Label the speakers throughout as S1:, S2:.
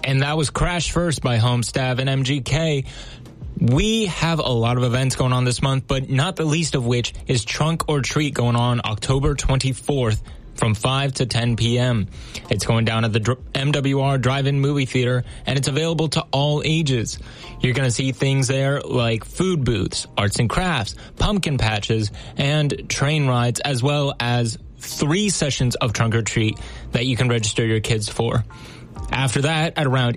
S1: And that was Crash First by Homestav and MGK. We have a lot of events going on this month, but not the least of which is Trunk or Treat going on October 24th from 5 to 10 p.m. It's going down at the MWR Drive-In Movie Theater, and it's available to all ages. You're going to see things there like food booths, arts and crafts, pumpkin patches, and train rides, as well as 3 sessions of Trunk or Treat that you can register your kids for. After that, at around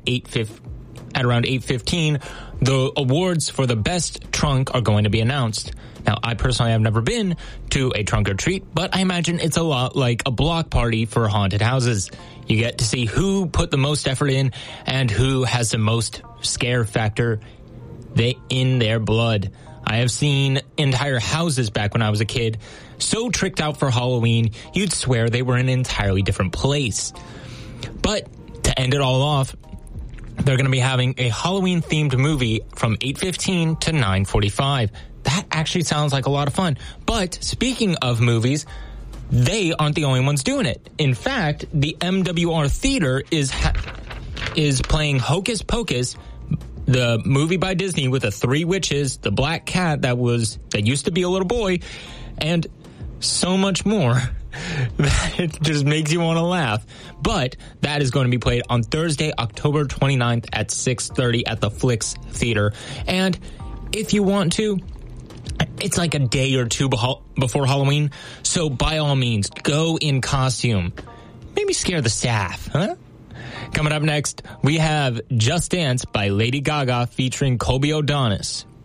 S1: 8:15, the awards for the best trunk are going to be announced. Now, I personally have never been to a Trunk or Treat, but I imagine it's a lot like a block party for haunted houses. You get to see who put the most effort in and who has the most scare factor in their blood. I have seen entire houses back when I was a kid so tricked out for Halloween, you'd swear they were in an entirely different place. But to end it all off, they're going to be having a Halloween-themed movie from 8:15 to 9:45. That actually sounds like a lot of fun. But speaking of movies, they aren't the only ones doing it. In fact, the MWR Theater is playing Hocus Pocus, the movie by Disney with the 3 witches, the black cat that used to be a little boy, and so much more. It just makes you want to laugh. But that is going to be played on Thursday, October 29th at 6:30 at the Flicks Theater. And if you want to, it's like a day or two before Halloween. So by all means, go in costume. Maybe scare the staff, huh? Coming up next, we have Just Dance by Lady Gaga featuring Colby O'Donis.